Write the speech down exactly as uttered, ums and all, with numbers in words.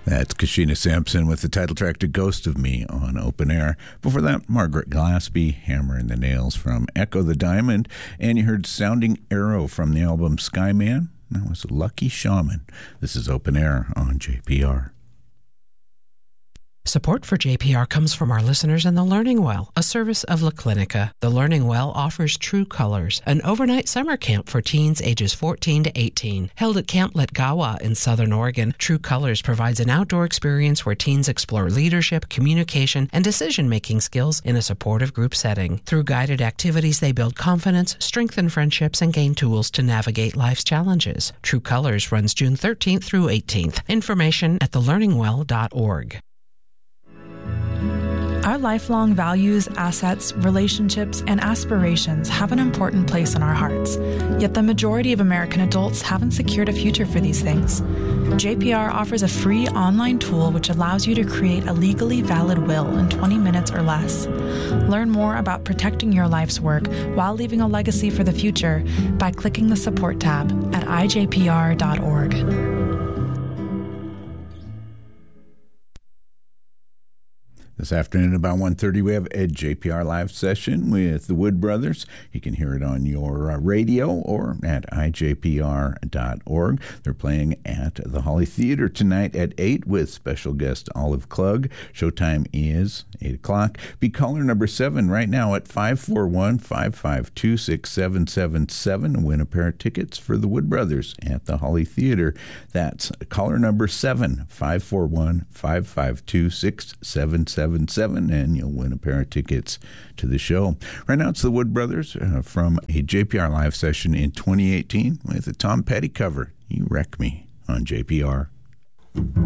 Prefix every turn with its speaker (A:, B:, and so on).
A: That's Kashina Sampson with the title track to Ghost of Me on Open Air. Before that, Margaret Glaspie, Hammering the Nails from Echo the Diamond. And you heard Sounding Arrow from the album Skyman. That was Lucky Shaman. This is Open Air on J P R.
B: Support for J P R comes from our listeners in the Learning Well, a service of La Clinica. The Learning Well offers True Colors, an overnight summer camp for teens ages fourteen to eighteen. Held at Camp Letgawa in Southern Oregon, True Colors provides an outdoor experience where teens explore leadership, communication, and decision-making skills in a supportive group setting. Through guided activities, they build confidence, strengthen friendships, and gain tools to navigate life's challenges. True Colors runs June thirteenth through eighteenth. Information at the learning well dot org.
C: Our lifelong values, assets, relationships, and aspirations have an important place in our hearts. Yet the majority of American adults haven't secured a future for these things. J P R offers a free online tool which allows you to create a legally valid will in twenty minutes or less. Learn more about protecting your life's work while leaving a legacy for the future by clicking the support tab at i j p r dot org.
A: This afternoon about one thirty, we have a J P R live session with the Wood Brothers. You can hear it on your uh, radio or at i j p r dot org. They're playing at the Holly Theater tonight at eight with special guest Olive Klug. Showtime is eight o'clock. Be caller number seven right now at five four one, five five two, six seven seven seven and win a pair of tickets for the Wood Brothers at the Holly Theater. That's caller number seven, five four one, five five two, six seven seven seven, and you'll win a pair of tickets to the show. Right now it's the Wood Brothers uh, from a J P R live session in twenty eighteen with a Tom Petty cover, You Wreck Me, on J P R.